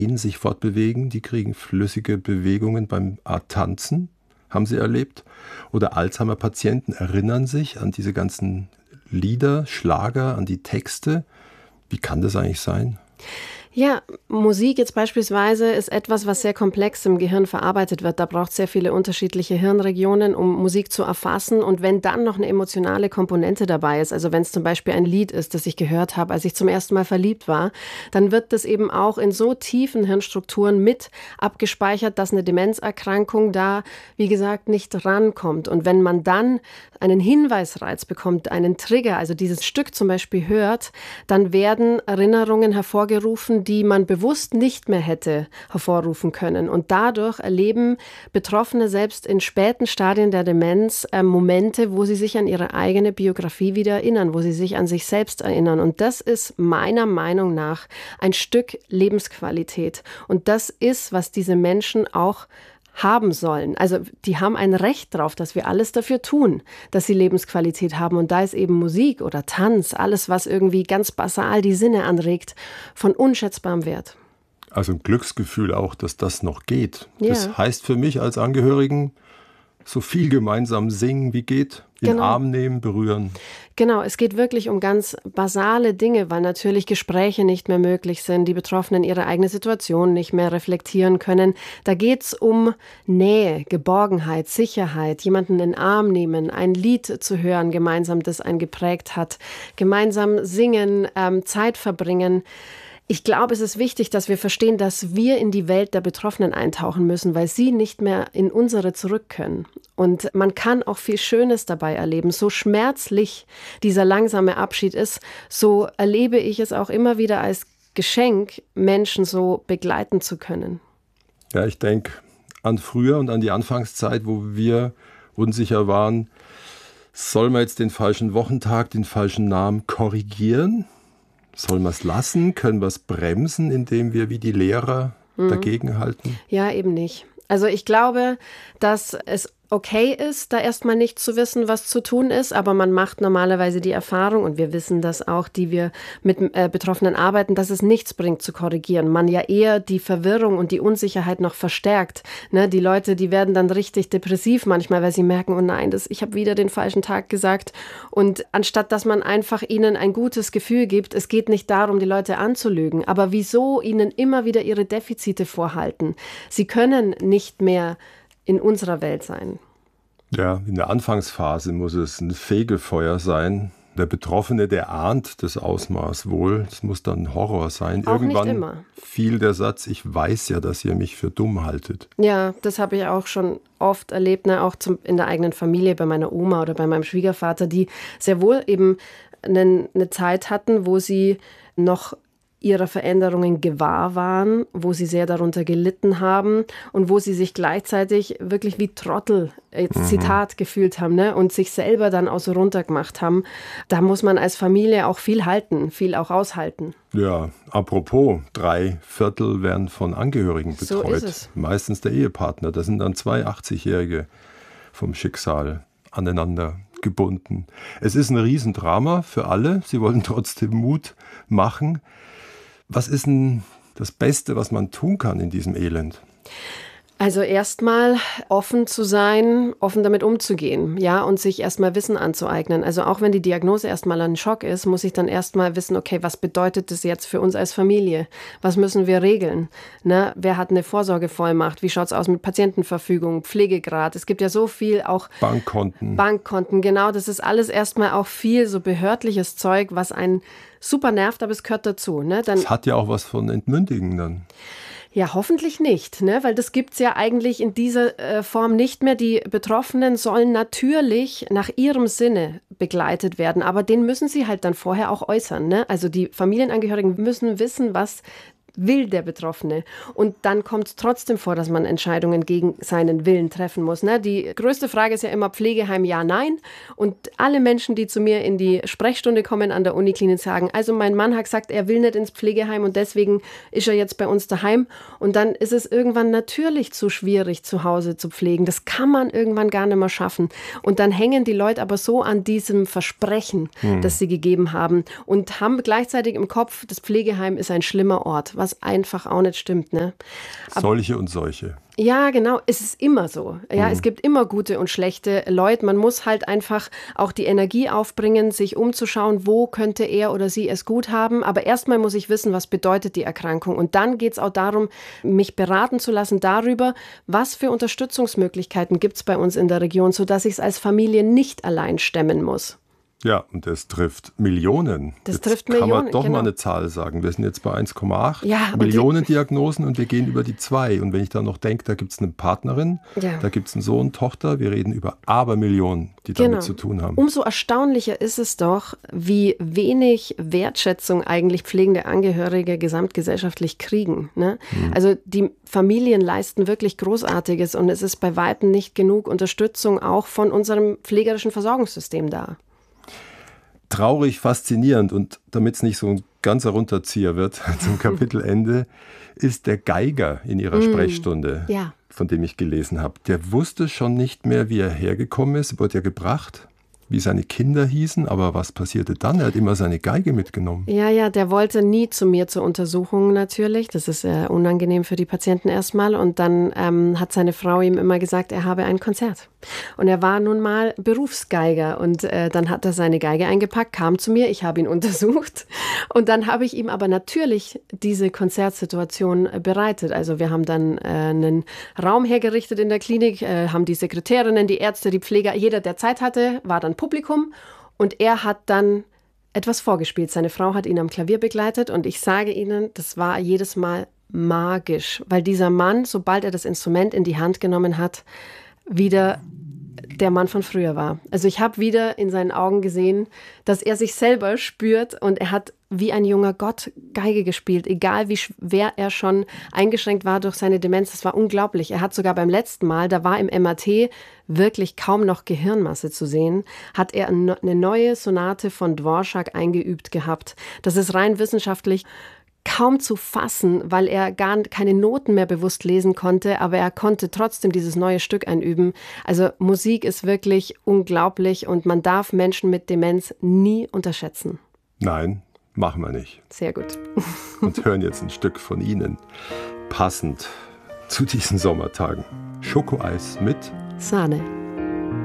sich fortbewegen, die kriegen flüssige Bewegungen beim Tanzen, haben sie erlebt. Oder Alzheimer-Patienten erinnern sich an diese ganzen Lieder, Schlager, an die Texte. Wie kann das eigentlich sein? Ja, Musik jetzt beispielsweise ist etwas, was sehr komplex im Gehirn verarbeitet wird. Da braucht es sehr viele unterschiedliche Hirnregionen, um Musik zu erfassen. Und wenn dann noch eine emotionale Komponente dabei ist, also wenn es zum Beispiel ein Lied ist, das ich gehört habe, als ich zum ersten Mal verliebt war, dann wird das eben auch in so tiefen Hirnstrukturen mit abgespeichert, dass eine Demenzerkrankung da, wie gesagt, nicht rankommt. Und wenn man dann einen Hinweisreiz bekommt, einen Trigger, also dieses Stück zum Beispiel hört, dann werden Erinnerungen hervorgerufen, die man bewusst nicht mehr hätte hervorrufen können. Und dadurch erleben Betroffene selbst in späten Stadien der Demenz Momente, wo sie sich an ihre eigene Biografie wieder erinnern, wo sie sich an sich selbst erinnern. Und das ist meiner Meinung nach ein Stück Lebensqualität. Und das ist, was diese Menschen auch haben sollen. Also die haben ein Recht darauf, dass wir alles dafür tun, dass sie Lebensqualität haben. Und da ist eben Musik oder Tanz, alles, was irgendwie ganz basal die Sinne anregt, von unschätzbarem Wert. Also ein Glücksgefühl auch, dass das noch geht. Ja. Das heißt für mich als Angehörigen, so viel gemeinsam singen wie geht, in den Arm nehmen, berühren. Genau, es geht wirklich um ganz basale Dinge, weil natürlich Gespräche nicht mehr möglich sind, die Betroffenen ihre eigene Situation nicht mehr reflektieren können. Da geht es um Nähe, Geborgenheit, Sicherheit, jemanden in den Arm nehmen, ein Lied zu hören gemeinsam, das einen geprägt hat, gemeinsam singen, Zeit verbringen. Ich glaube, es ist wichtig, dass wir verstehen, dass wir in die Welt der Betroffenen eintauchen müssen, weil sie nicht mehr in unsere zurück können. Und man kann auch viel Schönes dabei erleben. So schmerzlich dieser langsame Abschied ist, so erlebe ich es auch immer wieder als Geschenk, Menschen so begleiten zu können. Ja, ich denke an früher und an die Anfangszeit, wo wir unsicher waren, soll man jetzt den falschen Wochentag, den falschen Namen korrigieren? Sollen wir es lassen? Können wir es bremsen, indem wir wie die Lehrer dagegenhalten? Ja, eben nicht. Also ich glaube, dass es okay ist, da erstmal nicht zu wissen, was zu tun ist, aber man macht normalerweise die Erfahrung, und wir wissen das auch, die wir mit Betroffenen arbeiten, dass es nichts bringt zu korrigieren. Man ja eher die Verwirrung und die Unsicherheit noch verstärkt. Ne? Die Leute, die werden dann richtig depressiv manchmal, weil sie merken, oh nein, ich habe wieder den falschen Tag gesagt. Und anstatt, dass man einfach ihnen ein gutes Gefühl gibt, es geht nicht darum, die Leute anzulügen, aber wieso ihnen immer wieder ihre Defizite vorhalten? Sie können nicht mehr in unserer Welt sein. Ja, in der Anfangsphase muss es ein Fegefeuer sein. Der Betroffene, der ahnt das Ausmaß wohl. Es muss dann Horror sein. Auch irgendwann nicht immer. Fiel der Satz, ich weiß ja, dass ihr mich für dumm haltet. Ja, das habe ich auch schon oft erlebt, ne? Auch in der eigenen Familie, bei meiner Oma oder bei meinem Schwiegervater, die sehr wohl eben eine Zeit hatten, wo sie noch ihrer Veränderungen gewahr waren, wo sie sehr darunter gelitten haben und wo sie sich gleichzeitig wirklich wie Trottel, Zitat, gefühlt haben, ne? Und sich selber dann auch so runtergemacht haben. Da muss man als Familie auch viel halten, viel auch aushalten. Ja, apropos, 3/4 werden von Angehörigen betreut. So ist es. Meistens der Ehepartner. Das sind dann 2 80-Jährige vom Schicksal aneinander gebunden. Es ist ein Riesendrama für alle. Sie wollen trotzdem Mut machen. Was ist denn das Beste, was man tun kann in diesem Elend? Also erstmal offen zu sein, offen damit umzugehen, ja, und sich erstmal Wissen anzueignen. Also auch wenn die Diagnose erstmal ein Schock ist, muss ich dann erstmal wissen, okay, was bedeutet das jetzt für uns als Familie? Was müssen wir regeln? Ne? Wer hat eine Vorsorgevollmacht? Wie schaut es aus mit Patientenverfügung, Pflegegrad? Es gibt ja so viel auch Bankkonten, genau. Das ist alles erstmal auch viel so behördliches Zeug, was einen super nervt, aber es gehört dazu. Ne? Das hat ja auch was von Entmündigen dann. Ja, hoffentlich nicht, ne? Weil das gibt's ja eigentlich in dieser Form nicht mehr. Die Betroffenen sollen natürlich nach ihrem Sinne begleitet werden, aber den müssen sie halt dann vorher auch äußern, ne? Also die Familienangehörigen müssen wissen, was will der Betroffene. Und dann kommt es trotzdem vor, dass man Entscheidungen gegen seinen Willen treffen muss. Ne? Die größte Frage ist ja immer Pflegeheim, ja, nein. Und alle Menschen, die zu mir in die Sprechstunde kommen an der Uniklinik, sagen, also mein Mann hat gesagt, er will nicht ins Pflegeheim und deswegen ist er jetzt bei uns daheim. Und dann ist es irgendwann natürlich zu schwierig, zu Hause zu pflegen. Das kann man irgendwann gar nicht mehr schaffen. Und dann hängen die Leute aber so an diesem Versprechen, das sie gegeben haben und haben gleichzeitig im Kopf, das Pflegeheim ist ein schlimmer Ort. was einfach auch nicht stimmt. Ne? Solche und solche. Ja, genau. Es ist immer so. Ja, es gibt immer gute und schlechte Leute. Man muss halt einfach auch die Energie aufbringen, sich umzuschauen, wo könnte er oder sie es gut haben. Aber erstmal muss ich wissen, was bedeutet die Erkrankung. Und dann geht es auch darum, mich beraten zu lassen darüber, was für Unterstützungsmöglichkeiten gibt es bei uns in der Region, sodass ich es als Familie nicht allein stemmen muss. Ja, und das trifft Millionen. Das Jetzt trifft kann Millionen, man doch genau. mal eine Zahl sagen. Wir sind jetzt bei 1,8 Ja, Millionen Diagnosen und wir gehen über die 2. Und wenn ich dann noch denke, da gibt es eine Partnerin, Ja. da gibt es einen Sohn, Tochter, wir reden über Abermillionen, die damit zu tun haben. Umso erstaunlicher ist es doch, wie wenig Wertschätzung eigentlich pflegende Angehörige gesamtgesellschaftlich kriegen. Ne? Also die Familien leisten wirklich Großartiges und es ist bei weitem nicht genug Unterstützung auch von unserem pflegerischen Versorgungssystem da. Traurig, faszinierend und damit es nicht so ein ganzer Runterzieher wird zum Kapitelende, ist der Geiger in ihrer Sprechstunde, Ja. von dem ich gelesen habe. Der wusste schon nicht mehr, wie er hergekommen ist, wurde ja gebracht, wie seine Kinder hießen, aber was passierte dann? Er hat immer seine Geige mitgenommen. Ja, der wollte nie zu mir zur Untersuchung natürlich. Das ist unangenehm für die Patienten erstmal. Und dann hat seine Frau ihm immer gesagt, er habe ein Konzert. Und er war nun mal Berufsgeiger. Und dann hat er seine Geige eingepackt, kam zu mir, ich habe ihn untersucht. Und dann habe ich ihm aber natürlich diese Konzertsituation bereitet. Also wir haben dann einen Raum hergerichtet in der Klinik, haben die Sekretärinnen, die Ärzte, die Pfleger, jeder, der Zeit hatte, war dann Publikum und er hat dann etwas vorgespielt. Seine Frau hat ihn am Klavier begleitet und ich sage Ihnen, das war jedes Mal magisch, weil dieser Mann, sobald er das Instrument in die Hand genommen hat, wieder der Mann von früher war. Also ich habe wieder in seinen Augen gesehen, dass er sich selber spürt und er hat wie ein junger Gott Geige gespielt, egal wie schwer er schon eingeschränkt war durch seine Demenz. Das war unglaublich. Er hat sogar beim letzten Mal, da war im MRT wirklich kaum noch Gehirnmasse zu sehen, hat er eine neue Sonate von Dvorak eingeübt gehabt. Das ist rein wissenschaftlich kaum zu fassen, weil er gar keine Noten mehr bewusst lesen konnte, aber er konnte trotzdem dieses neue Stück einüben. Also Musik ist wirklich unglaublich und man darf Menschen mit Demenz nie unterschätzen. Nein, machen wir nicht. Sehr gut. Und hören jetzt ein Stück von Ihnen, passend zu diesen Sommertagen. Schokoeis mit Sahne.